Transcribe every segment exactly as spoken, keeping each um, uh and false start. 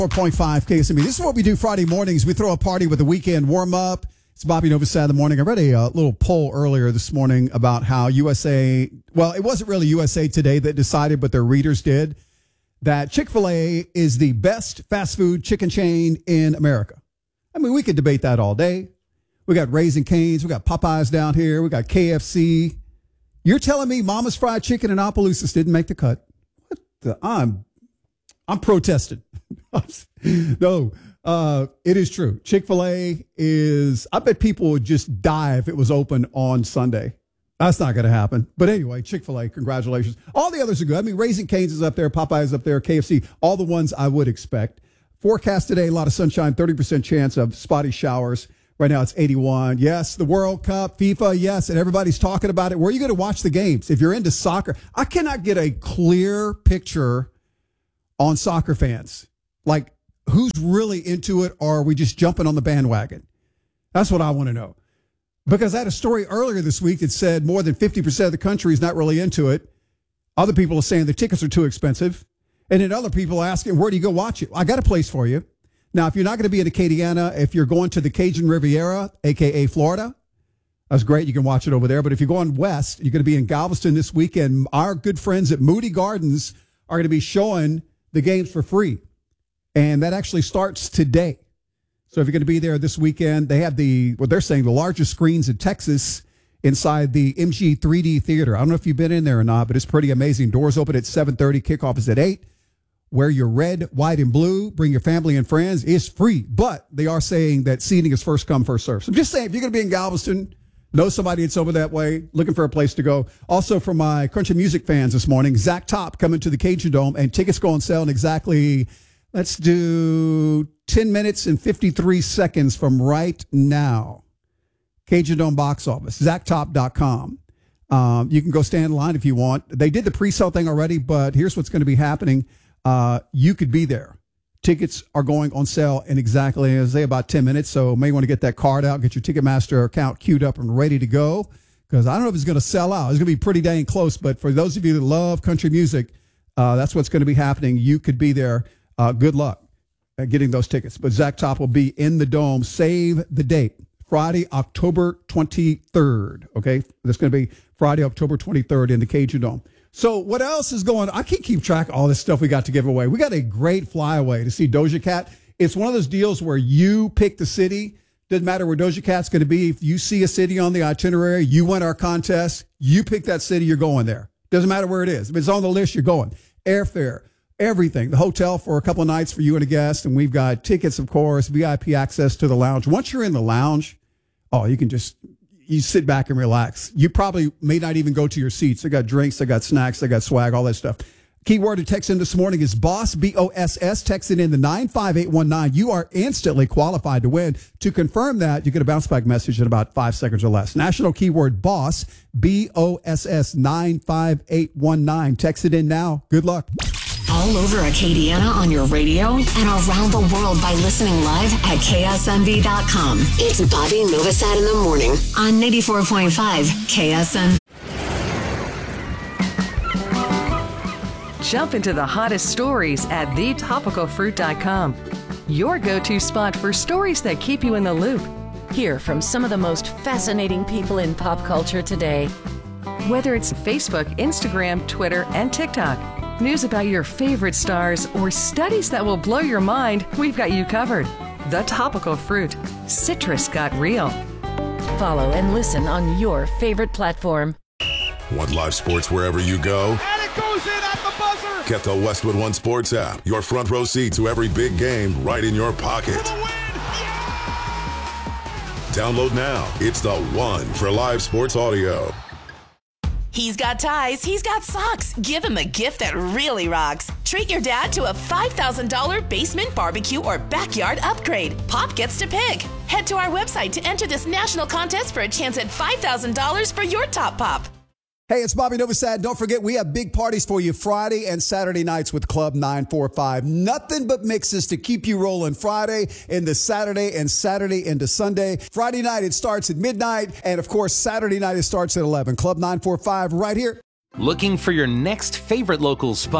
four point five K S M B. This is what we do Friday mornings. We throw a party with the weekend warm-up. It's Bobby Novosad in the morning. I read a uh, little poll earlier this morning about how U S A, well, it wasn't really U S A Today that decided, but their readers did, that Chick-fil-A is the best fast food chicken chain in America. I mean, we could debate that all day. We got Raising Cane's. We got Popeyes down here. We got K F C. You're telling me Mama's Fried Chicken in Opelousas didn't make the cut? What the? I'm, I'm protesting. No, uh, it is true. Chick-fil-A is, I bet people would just die if it was open on Sunday. That's not going to happen. But anyway, Chick-fil-A, congratulations. All the others are good. I mean, Raising Cane's is up there, Popeyes is up there, K F C, all the ones I would expect. Forecast today, a lot of sunshine, thirty percent chance of spotty showers. Right now it's eighty-one. Yes, the World Cup, FIFA, yes, and everybody's talking about it. Where are you going to watch the games? If you're into soccer, I cannot get a clear picture on soccer fans. Like, who's really into it, or are we just jumping on the bandwagon? That's what I want to know. Because I had a story earlier this week that said more than fifty percent of the country is not really into it. Other people are saying the tickets are too expensive. And then other people are asking, where do you go watch it? I got a place for you. Now, if you're not going to be in Acadiana, if you're going to the Cajun Riviera, a k a. Florida, that's great. You can watch it over there. But if you're going west, you're going to be in Galveston this weekend. Our good friends at Moody Gardens are going to be showing the games for free. And that actually starts today. So if you're going to be there this weekend, they have the, what they're saying, the largest screens in Texas inside the M G three D Theater. I don't know if you've been in there or not, but it's pretty amazing. Doors open at seven thirty. Kickoff is at eight. Wear your red, white, and blue. Bring your family and friends. It's free. But they are saying that seating is first come, first serve. So I'm just saying, if you're going to be in Galveston, know somebody that's over that way, looking for a place to go. Also, for my country music fans this morning, Zach Top coming to the Cajun Dome, and tickets go on sale in exactly, let's do ten minutes and fifty-three seconds from right now. Cajun Dome box office, zach top dot com. Um, you can go stand in line if you want. They did the pre-sale thing already, but here's what's going to be happening. Uh, you could be there. Tickets are going on sale in exactly, as say, about ten minutes. So may want to get that card out, get your Ticketmaster account queued up and ready to go. Because I don't know if it's going to sell out. It's going to be pretty dang close. But for those of you that love country music, uh, that's what's going to be happening. You could be there. Uh, good luck at getting those tickets. But Zach Top will be in the Dome. Save the date. Friday, October twenty-third. Okay? That's going to be Friday, October twenty-third in the Cajun Dome. So what else is going on? I can't keep track of all this stuff we got to give away. We got a great flyaway to see Doja Cat. It's one of those deals where you pick the city. Doesn't matter where Doja Cat's going to be. If you see a city on the itinerary, you win our contest. You pick that city, you're going there. Doesn't matter where it is. If it's on the list, you're going. Airfare, everything. The hotel for a couple of nights for you and a guest. And we've got tickets, of course, V I P access to the lounge. Once you're in the lounge, oh, you can just... you sit back and relax. You probably may not even go to your seats. They got drinks, they got snacks, they got swag, all that stuff. Keyword to text in this morning is BOSS, B O S S. Text it in the nine five eight one nine. You are instantly qualified to win. To confirm that, you get a bounce back message in about five seconds or less. National keyword BOSS, B O S S, nine five eight one nine. Text it in now. Good luck. All over Acadiana on your radio and around the world by listening live at K S M V dot com. It's Bobby Novosad in the morning on ninety-four point five K S M. Jump into the hottest stories at the topical fruit dot com. Your go-to spot for stories that keep you in the loop. Hear from some of the most fascinating people in pop culture today. Whether it's Facebook, Instagram, Twitter, and TikTok. News about your favorite stars or studies that will blow your mind, we've got you covered. The Topical Fruit. Citrus got real. Follow and listen on your favorite platform. Want live sports wherever you go? And it goes in at the buzzer! Get the Westwood One Sports app. Your front row seat to every big game right in your pocket. For the win! Yeah! Download now. It's the one for live sports audio. He's got ties, he's got socks. Give him a gift that really rocks. Treat your dad to a five thousand dollars basement barbecue or backyard upgrade. Pop gets to pick. Head to our website to enter this national contest for a chance at five thousand dollars for your top pop. Hey, it's Bobby Novosad. Don't forget, we have big parties for you Friday and Saturday nights with Club nine forty-five. Nothing but mixes to keep you rolling Friday into Saturday and Saturday into Sunday. Friday night, it starts at midnight. And, of course, Saturday night, it starts at eleven. Club nine forty-five right here. Looking for your next favorite local spot?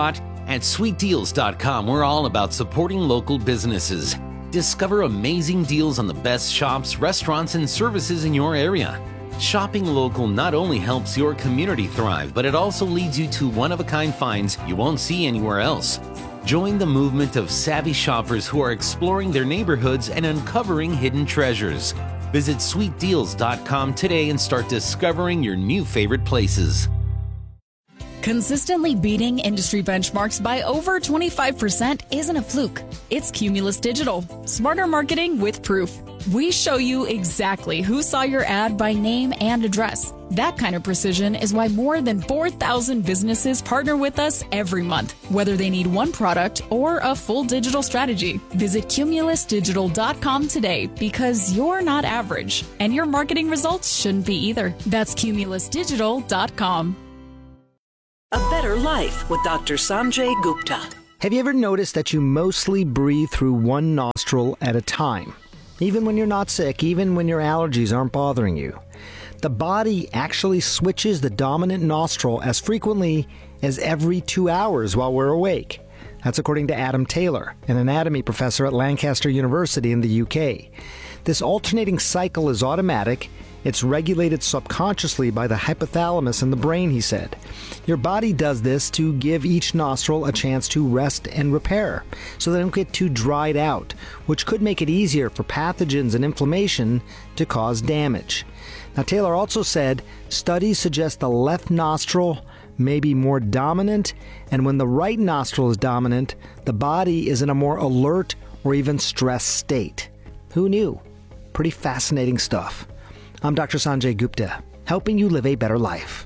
At sweet deals dot com, we're all about supporting local businesses. Discover amazing deals on the best shops, restaurants, and services in your area. Shopping local not only helps your community thrive, but it also leads you to one-of-a-kind finds you won't see anywhere else. Join the movement of savvy shoppers who are exploring their neighborhoods and uncovering hidden treasures. Visit sweet deals dot com today and start discovering your new favorite places. Consistently beating industry benchmarks by over twenty-five percent isn't a fluke. It's Cumulus Digital. Smarter marketing with proof. We show you exactly who saw your ad by name and address. That kind of precision is why more than four thousand businesses partner with us every month, whether they need one product or a full digital strategy. Visit cumulus digital dot com today because you're not average, and your marketing results shouldn't be either. That's cumulus digital dot com. A Better Life with Doctor Sanjay Gupta. Have you ever noticed that you mostly breathe through one nostril at a time? Even when you're not sick, even when your allergies aren't bothering you. The body actually switches the dominant nostril as frequently as every two hours while we're awake. That's according to Adam Taylor, an anatomy professor at Lancaster University in the U K. This alternating cycle is automatic. It's regulated subconsciously by the hypothalamus in the brain, he said. Your body does this to give each nostril a chance to rest and repair, so they don't get too dried out, which could make it easier for pathogens and inflammation to cause damage. Now, Taylor also said studies suggest the left nostril may be more dominant, and when the right nostril is dominant, the body is in a more alert or even stressed state. Who knew? Pretty fascinating stuff. I'm Doctor Sanjay Gupta, helping you live a better life.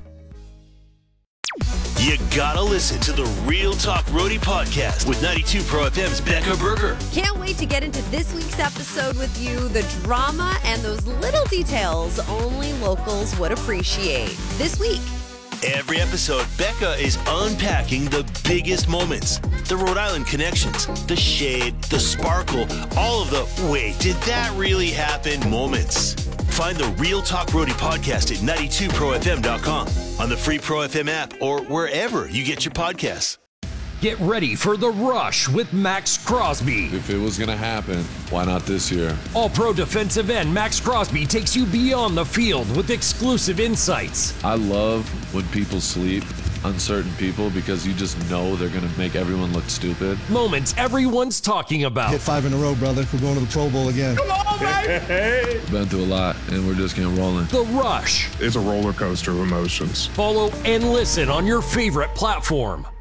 You gotta listen to the Real Talk Roadie podcast with ninety-two Pro F M's Becca Berger. Can't wait to get into this week's episode with you. The drama and those little details only locals would appreciate. This week. Every episode, Becca is unpacking the biggest moments. The Rhode Island connections, the shade, the sparkle, all of the wait, did that really happen moments. Find the Real Talk Roadie podcast at ninety-two pro f m dot com, on the free Pro F M app, or wherever you get your podcasts. Get ready for The Rush with Max Crosby. If it was going to happen, why not this year? All-Pro defensive end Max Crosby takes you beyond the field with exclusive insights. I love when people sleep, uncertain people, because you just know they're going to make everyone look stupid. Moments everyone's talking about. Hit five in a row, brother. We're going to the Pro Bowl again. Come on, baby! Been through a lot, and we're just getting rolling. The Rush. It's a roller coaster of emotions. Follow and listen on your favorite platform.